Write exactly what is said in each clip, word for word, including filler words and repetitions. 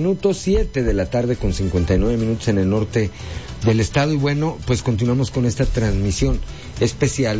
minutos, siete de la tarde con cincuenta y nueve minutos en el norte del estado. Y bueno, pues continuamos con esta transmisión especial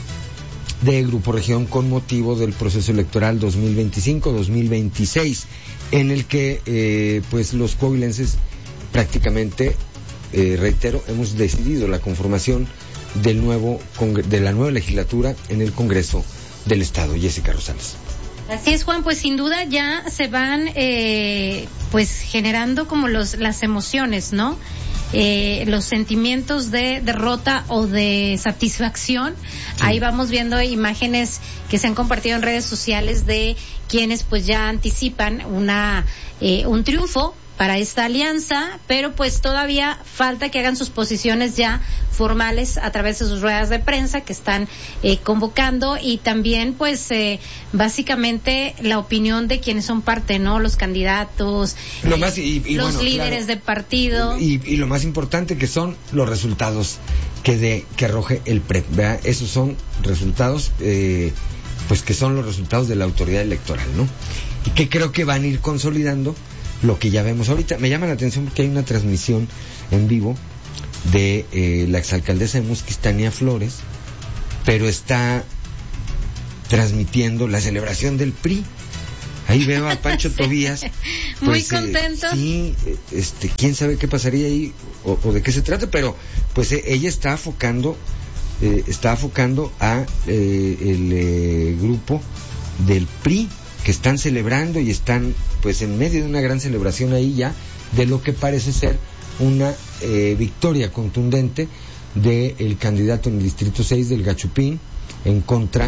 de Grupo Región con motivo del proceso electoral dos mil veinticinco dos mil veintiséis, en el que eh, pues los coahuilenses prácticamente, eh, reitero, hemos decidido la conformación del nuevo de la nueva legislatura en el Congreso del Estado. Jessica Rosales. Así es, Juan, pues sin duda ya se van eh, pues generando como los las emociones, ¿no? Eh, los sentimientos de derrota o de satisfacción. Sí. Ahí vamos viendo imágenes que se han compartido en redes sociales de quienes pues ya anticipan una eh, un triunfo para esta alianza, pero pues todavía falta que hagan sus posiciones ya formales a través de sus ruedas de prensa que están eh, convocando, y también pues eh, básicamente la opinión de quienes son parte, ¿no? Los candidatos, lo más, y, y, los bueno, líderes claro, de partido. Y, y lo más importante que son los resultados que de que arroje el P R E P, ¿verdad? Esos son resultados, eh, pues que son los resultados de la autoridad electoral, ¿no? Y que creo que van a ir consolidando lo que ya vemos ahorita. Me llama la atención porque hay una transmisión en vivo de eh, la exalcaldesa de Musquis, Tania Flores, pero está transmitiendo la celebración del P R I. Ahí veo a Pancho sí. Tobías. Pues, muy contento. Eh, sí, este, quién sabe qué pasaría ahí o, o de qué se trata, pero pues eh, ella está afocando, eh, está afocando a eh, el eh, grupo del P R I, que están celebrando y están pues en medio de una gran celebración ahí ya de lo que parece ser una eh, victoria contundente del candidato en el distrito seis del Gachupín en contra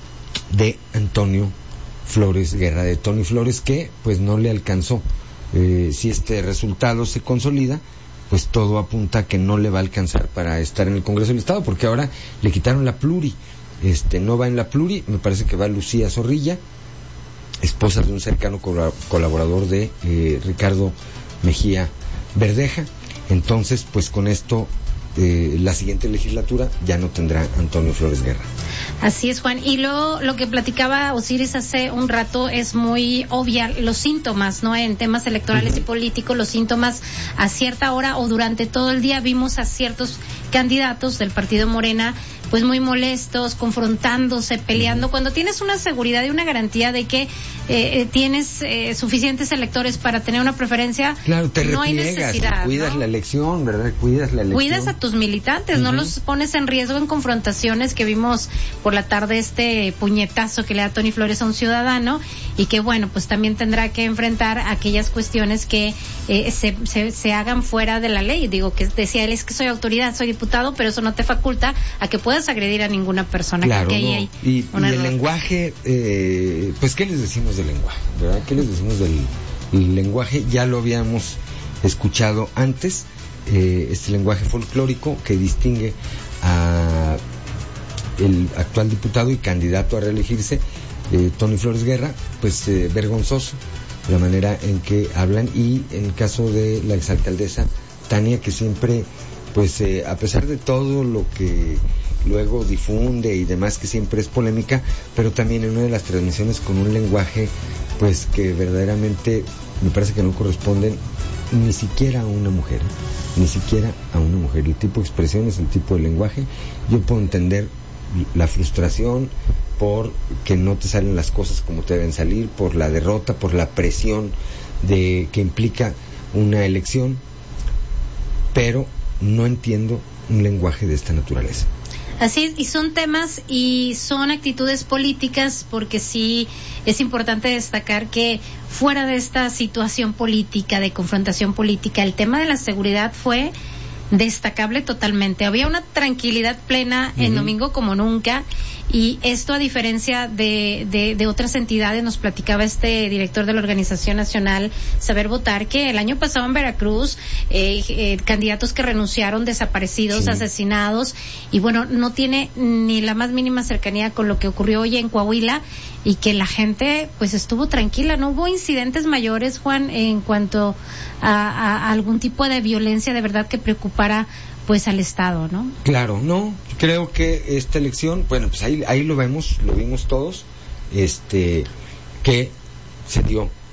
de Antonio Flores Guerra, de Tony Flores, que pues no le alcanzó. Eh, si este resultado se consolida, pues todo apunta a que no le va a alcanzar para estar en el Congreso del Estado, porque ahora le quitaron la pluri, este no va en la pluri, me parece que va Lucía Zorrilla, esposa de un cercano colaborador de eh, Ricardo Mejía Verdeja. Entonces, pues con esto eh, la siguiente legislatura ya no tendrá Antonio Flores Guerra. Así es, Juan. Y lo, lo que platicaba Osiris hace un rato es muy obvia, los síntomas, ¿no? En temas electorales uh-huh. y políticos, los síntomas a cierta hora o durante todo el día vimos a ciertos candidatos del partido Morena pues muy molestos, confrontándose, peleando, cuando tienes una seguridad y una garantía de que eh, tienes eh, suficientes electores para tener una preferencia, claro, te no hay repliegas, necesidad, cuidas ¿no? la elección, ¿verdad? Cuidas la elección. Cuidas a tus militantes, uh-huh. no los pones en riesgo en confrontaciones que vimos por la tarde, este puñetazo que le da Tony Flores a un ciudadano, y que bueno, pues también tendrá que enfrentar aquellas cuestiones que eh, se, se, se hagan fuera de la ley. Digo, que decía él, es que soy autoridad, soy diputado, pero eso no te faculta a que puedas agredir a ninguna persona. Claro, que no. hay y, y el lenguaje, eh, pues ¿qué les decimos del lenguaje? ¿Verdad? ¿Qué les decimos del el lenguaje? Ya lo habíamos escuchado antes, eh, este lenguaje folclórico que distingue a el actual diputado y candidato a reelegirse, eh, Tony Flores Guerra, pues eh, vergonzoso la manera en que hablan, y en el caso de la exalcaldesa Tania, que siempre, pues eh, a pesar de todo lo que luego difunde y demás, que siempre es polémica, pero también en una de las transmisiones con un lenguaje pues que verdaderamente me parece que no corresponden ni siquiera a una mujer, ni siquiera a una mujer. El tipo de expresiones, el tipo de lenguaje, yo puedo entender la frustración por que no te salen las cosas como te deben salir, por la derrota, por la presión de que implica una elección, pero no entiendo un lenguaje de esta naturaleza. Así es, y son temas y son actitudes políticas, porque sí es importante destacar que fuera de esta situación política, de confrontación política, el tema de la seguridad fue destacable totalmente. Había una tranquilidad plena en uh-huh. domingo como nunca, y esto a diferencia de, de, de otras entidades. Nos platicaba este director de la Organización Nacional Saber Votar que el año pasado en Veracruz eh, eh, candidatos que renunciaron, desaparecidos, sí. asesinados, y bueno, no tiene ni la más mínima cercanía con lo que ocurrió hoy en Coahuila, y que la gente pues estuvo tranquila, no hubo incidentes mayores, Juan, en cuanto a, a, a algún tipo de violencia de verdad que preocupara pues al Estado, ¿no? Claro, no, creo que esta elección, bueno, pues ahí ahí lo vemos, lo vimos todos, este, que se dio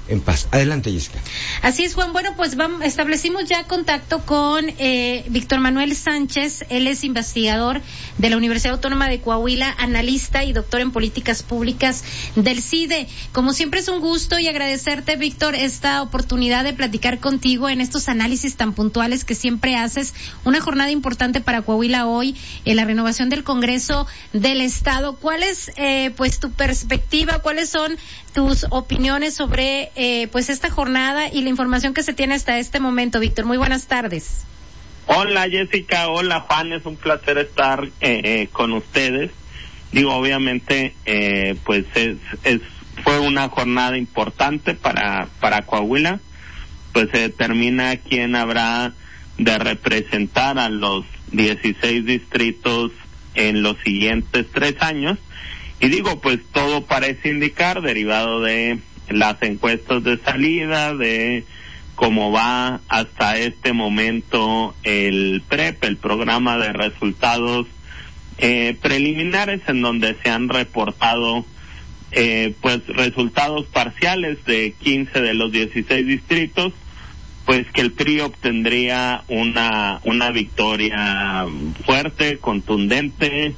en paz. Adelante, Jessica. Así es, Juan. Bueno, pues vamos, establecimos ya contacto con eh, Víctor Manuel Sánchez. Él es investigador de la Universidad Autónoma de Coahuila, analista y doctor en políticas públicas del C I D E. Como siempre es un gusto y agradecerte, Víctor, esta oportunidad de platicar contigo en estos análisis tan puntuales que siempre haces. Una jornada importante para Coahuila hoy, en la renovación del Congreso del Estado. ¿Cuál es, eh, pues, tu perspectiva? ¿Cuáles son tus opiniones sobre eh, pues esta jornada y la información que se tiene hasta este momento, Víctor? Muy buenas tardes. Hola, Jessica. Hola, Juan. Es un placer estar eh, eh, con ustedes. Digo, obviamente, eh, pues es, es fue una jornada importante para para Coahuila. Pues se determina quién habrá de representar a los dieciséis distritos en los siguientes tres años. Y digo, pues todo parece indicar, derivado de las encuestas de salida, de cómo va hasta este momento el P R E P, el programa de resultados eh, preliminares, en donde se han reportado eh, pues resultados parciales de quince de los dieciséis distritos, pues que el P R I obtendría una una victoria fuerte, contundente,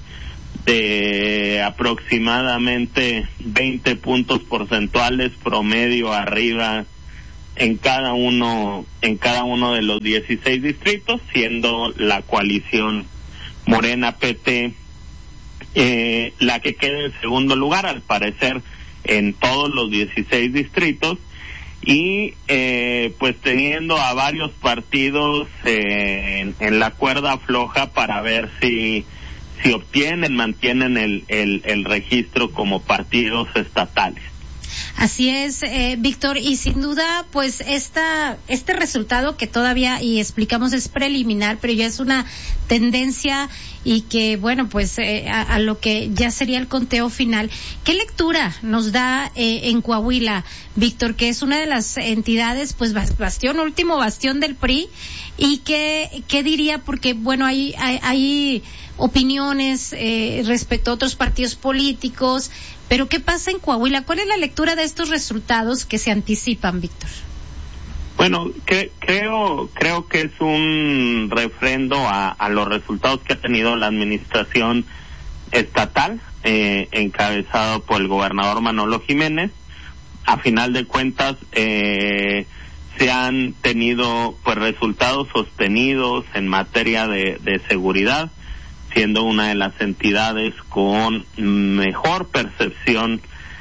de aproximadamente veinte puntos porcentuales promedio arriba en cada uno en cada uno de los dieciséis distritos, siendo la coalición Morena P T eh, la que queda en segundo lugar, al parecer, en todos los dieciséis distritos, y eh, pues teniendo a varios partidos eh, en, en la cuerda floja para ver si si obtienen, mantienen el, el, el registro como partidos estatales. Así es, eh, Víctor, y sin duda, pues esta este resultado que todavía, y explicamos, es preliminar, pero ya es una tendencia y que, bueno, pues eh, a, a lo que ya sería el conteo final. ¿Qué lectura nos da eh, en Coahuila, Víctor, que es una de las entidades, pues bastión, último bastión del P R I, y qué, qué diría, porque, bueno, hay, hay, hay opiniones eh, respecto a otros partidos políticos, pero ¿qué pasa en Coahuila? ¿Cuál es la lectura de estos resultados que se anticipan, Víctor? Bueno, que, creo creo que es un refrendo a, a los resultados que ha tenido la administración estatal, eh, encabezado por el gobernador Manolo Jiménez. A final de cuentas, eh, se han tenido pues resultados sostenidos en materia de, de seguridad, siendo una de las entidades con mejor percepción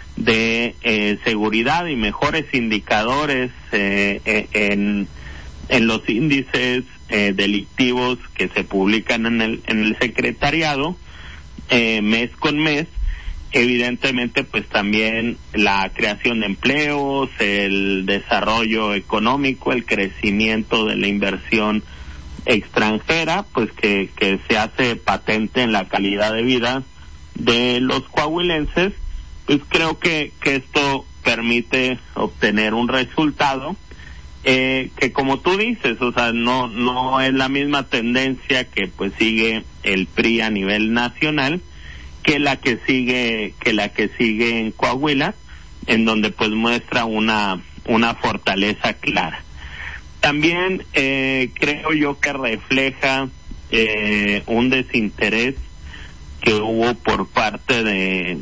de eh, seguridad y mejores indicadores eh, eh, en en los índices eh, delictivos que se publican en el en el secretariado eh, mes con mes. Evidentemente, pues también la creación de empleos, el desarrollo económico, el crecimiento de la inversión extranjera, pues que, que se hace patente en la calidad de vida de los coahuilenses. Pues creo que, que esto permite obtener un resultado eh, que, como tú dices, o sea, no no es la misma tendencia que pues sigue el P R I a nivel nacional que la que sigue que la que sigue en Coahuila, en donde pues muestra una una fortaleza clara. También eh, creo yo que refleja eh, un desinterés que hubo por parte de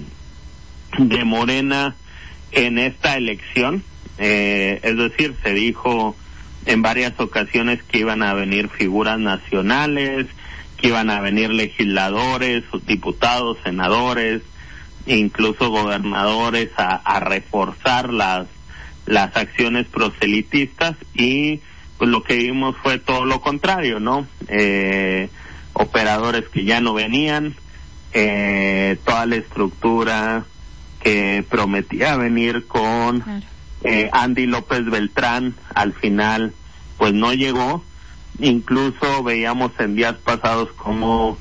de Morena en esta elección, eh, es decir, se dijo en varias ocasiones que iban a venir figuras nacionales, que iban a venir legisladores, diputados, senadores, incluso gobernadores a, a reforzar las las acciones proselitistas, y pues lo que vimos fue todo lo contrario, ¿no? Eh, operadores que ya no venían, eh, toda la estructura que prometía venir con claro. eh, Andy López Beltrán, al final pues no llegó. Incluso veíamos en días pasados cómo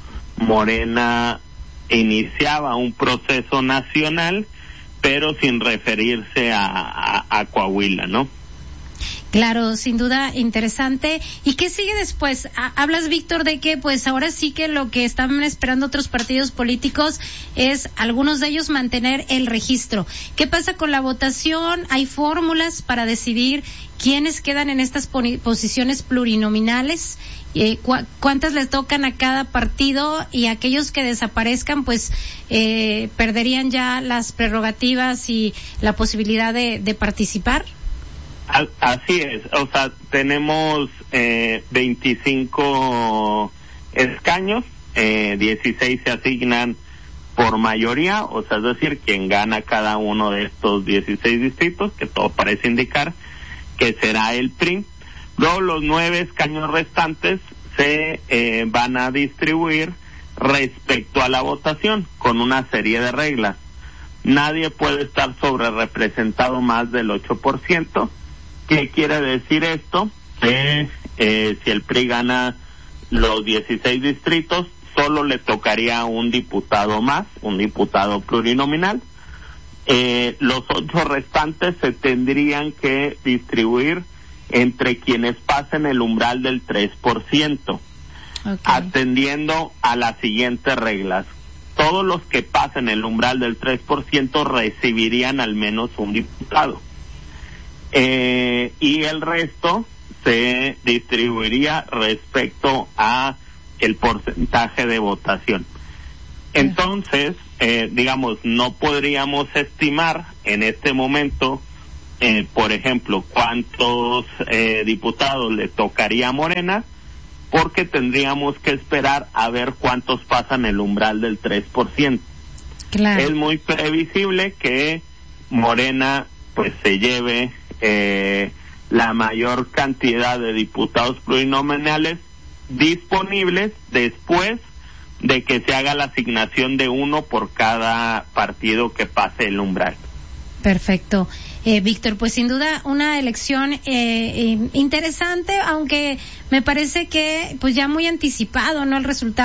Morena iniciaba un proceso nacional, pero sin referirse a, a, a Coahuila, ¿no? Claro, sin duda interesante. ¿Y qué sigue después? Hablas, Víctor, de que pues ahora sí que lo que están esperando otros partidos políticos es, algunos de ellos, mantener el registro. ¿Qué pasa con la votación? ¿Hay fórmulas para decidir quiénes quedan en estas posiciones plurinominales? Eh, cu- ¿Cuántas les tocan a cada partido? Y aquellos que desaparezcan pues eh, perderían ya las prerrogativas y la posibilidad de, de participar. Así es, o sea, tenemos eh, veinticinco escaños, eh, dieciséis se asignan por mayoría, o sea, es decir, quien gana cada uno de estos dieciséis distritos, que todo parece indicar que será el P R I. Luego los nueve escaños restantes se eh, van a distribuir respecto a la votación, con una serie de reglas. Nadie puede estar sobre representado más del ocho por ciento. ¿Qué quiere decir esto? Que eh, si el P R I gana los dieciséis distritos, solo le tocaría un diputado más, un diputado plurinominal. Eh, los ocho restantes se tendrían que distribuir entre quienes pasen el umbral del tres por ciento, okay, atendiendo a las siguientes reglas. Todos los que pasen el umbral del tres por ciento recibirían al menos un diputado. Eh, y el resto se distribuiría respecto a el porcentaje de votación. Entonces, eh, digamos, no podríamos estimar en este momento, eh, por ejemplo, cuántos eh, diputados le tocaría a Morena, porque tendríamos que esperar a ver cuántos pasan el umbral del tres por ciento. Claro. Es muy previsible que Morena pues se lleve eh, la mayor cantidad de diputados plurinominales disponibles después de que se haga la asignación de uno por cada partido que pase el umbral. Perfecto. Eh, Víctor, pues sin duda una elección eh, eh, interesante, aunque me parece que pues ya muy anticipado, ¿no? El resultado.